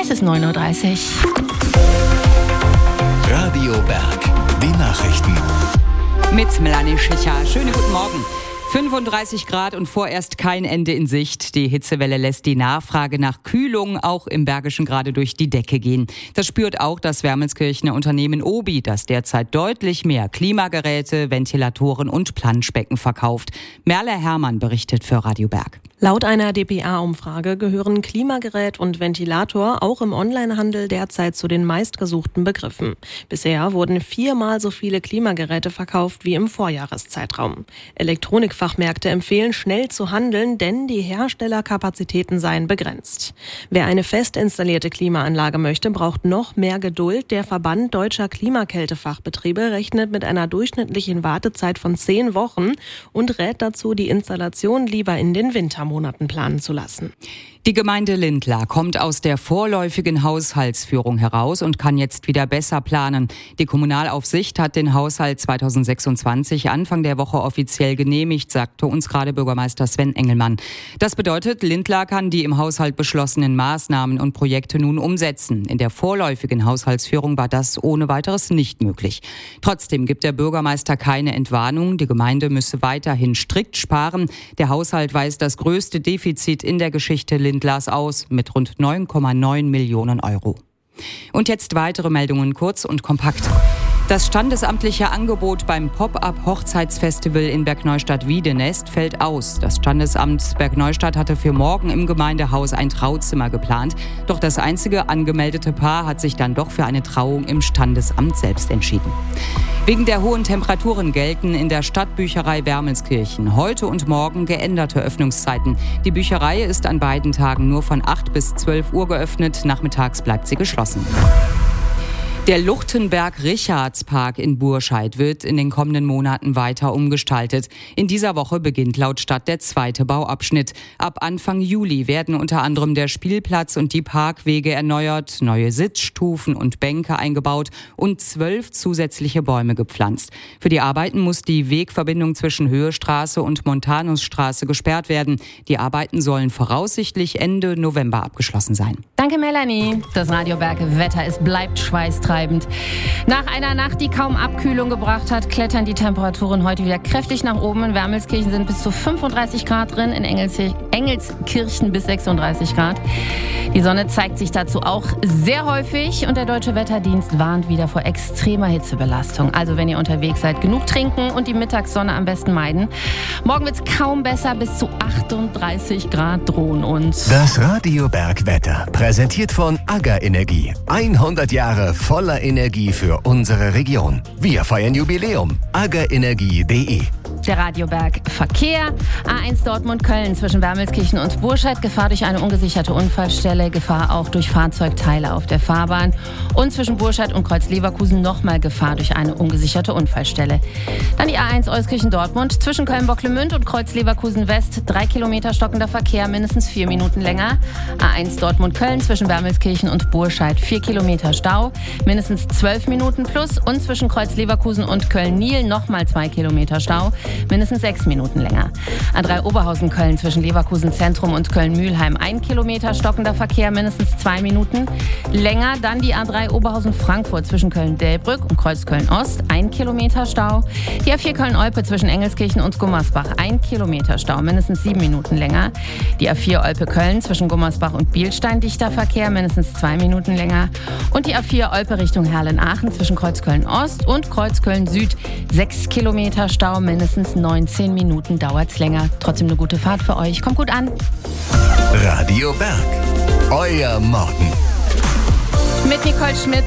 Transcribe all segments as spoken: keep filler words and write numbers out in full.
Es ist neun Uhr dreißig. Radio Berg, die Nachrichten. Mit Melanie Schicher. Schönen guten Morgen. fünfunddreißig Grad und vorerst kein Ende in Sicht. Die Hitzewelle lässt die Nachfrage nach Kühlung auch im Bergischen gerade durch die Decke gehen. Das spürt auch das Wermelskirchener Unternehmen Obi, das derzeit deutlich mehr Klimageräte, Ventilatoren und Planschbecken verkauft. Merle Herrmann berichtet für Radio Berg. Laut einer D P A-Umfrage gehören Klimagerät und Ventilator auch im Onlinehandel derzeit zu den meistgesuchten Begriffen. Bisher wurden viermal so viele Klimageräte verkauft wie im Vorjahreszeitraum. Elektronikfachmärkte empfehlen, schnell zu handeln, denn die Herstellerkapazitäten seien begrenzt. Wer eine fest installierte Klimaanlage möchte, braucht noch mehr Geduld. Der Verband Deutscher Klimakältefachbetriebe rechnet mit einer durchschnittlichen Wartezeit von zehn Wochen und rät dazu, die Installation lieber in den Wintermonaten planen zu lassen. Die Gemeinde Lindlar kommt aus der vorläufigen Haushaltsführung heraus und kann jetzt wieder besser planen. Die Kommunalaufsicht hat den Haushalt zweitausendsechsundzwanzig Anfang der Woche offiziell genehmigt, sagte uns gerade Bürgermeister Sven Engelmann. Das bedeutet, Lindlar kann die im Haushalt beschlossenen Maßnahmen und Projekte nun umsetzen. In der vorläufigen Haushaltsführung war das ohne weiteres nicht möglich. Trotzdem gibt der Bürgermeister keine Entwarnung. Die Gemeinde müsse weiterhin strikt sparen. Der Haushalt weist das größte Defizit in der Geschichte Lindlars aus mit rund neun Komma neun Millionen Euro. Und jetzt weitere Meldungen kurz und kompakt. Das standesamtliche Angebot beim Pop-up-Hochzeitsfestival in Bergneustadt-Wiedenest fällt aus. Das Standesamt Bergneustadt hatte für morgen im Gemeindehaus ein Trauzimmer geplant. Doch das einzige angemeldete Paar hat sich dann doch für eine Trauung im Standesamt selbst entschieden. Wegen der hohen Temperaturen gelten in der Stadtbücherei Wermelskirchen heute und morgen geänderte Öffnungszeiten. Die Bücherei ist an beiden Tagen nur von acht bis zwölf Uhr geöffnet. Nachmittags bleibt sie geschlossen. Der Luchtenberg-Richards-Park in Burscheid wird in den kommenden Monaten weiter umgestaltet. In dieser Woche beginnt laut Stadt der zweite Bauabschnitt. Ab Anfang Juli werden unter anderem der Spielplatz und die Parkwege erneuert, neue Sitzstufen und Bänke eingebaut und zwölf zusätzliche Bäume gepflanzt. Für die Arbeiten muss die Wegverbindung zwischen Höhestraße und Montanusstraße gesperrt werden. Die Arbeiten sollen voraussichtlich Ende November abgeschlossen sein. Danke, Melanie. Das Radio Berg Wetter, es bleibt schweißtreibend. Nach einer Nacht, die kaum Abkühlung gebracht hat, klettern die Temperaturen heute wieder kräftig nach oben. In Wermelskirchen sind bis zu fünfunddreißig Grad drin, in Engelskirchen bis sechsunddreißig Grad. Die Sonne zeigt sich dazu auch sehr häufig und der Deutsche Wetterdienst warnt wieder vor extremer Hitzebelastung. Also wenn ihr unterwegs seid, genug trinken und die Mittagssonne am besten meiden. Morgen wird es kaum besser, bis zu achtunddreißig Grad drohen uns. Das Radio Berg Wetter, präsentiert von AGA Energie. hundert Jahre voller Energie für unsere Region. Wir feiern Jubiläum. agaenergie punkt de. Der Radio Berg Verkehr. A eins Dortmund-Köln zwischen Wermelskirchen und Burscheid. Gefahr durch eine ungesicherte Unfallstelle. Gefahr auch durch Fahrzeugteile auf der Fahrbahn. Und zwischen Burscheid und Kreuz-Leverkusen nochmal Gefahr durch eine ungesicherte Unfallstelle. Dann die A eins Euskirchen-Dortmund zwischen Köln-Bocklemünd und Kreuz-Leverkusen-West. Drei Kilometer stockender Verkehr, mindestens vier Minuten länger. A eins Dortmund-Köln zwischen Wermelskirchen und Burscheid. Vier Kilometer Stau, mindestens zwölf Minuten plus. Und zwischen Kreuz-Leverkusen und Köln-Niel nochmal zwei Kilometer Stau. Mindestens sechs Minuten länger. A drei Oberhausen-Köln zwischen Leverkusen Zentrum und Köln-Mühlheim. Ein Kilometer stockender Verkehr, mindestens zwei Minuten länger. Dann die A drei Oberhausen-Frankfurt zwischen Köln-Delbrück und Kreuz-Köln-Ost. Ein Kilometer Stau. Die A vier Köln-Olpe zwischen Engelskirchen und Gummersbach. Ein Kilometer Stau, mindestens sieben Minuten länger. Die A vier Olpe-Köln zwischen Gummersbach und Bielstein. Dichter Verkehr, mindestens zwei Minuten länger. Und die A vier Olpe Richtung Herlen-Aachen zwischen Kreuzköln-Ost und Kreuzköln-Süd. Sechs Kilometer Stau, mindestens neunzehn Minuten dauert's länger. Trotzdem eine gute Fahrt für euch. Kommt gut an. Radio Berg, euer Morgen. Mit Nicole Schmitz.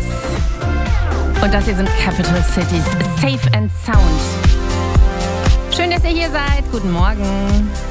Und das hier sind Capital Cities. Safe and Sound. Schön, dass ihr hier seid. Guten Morgen.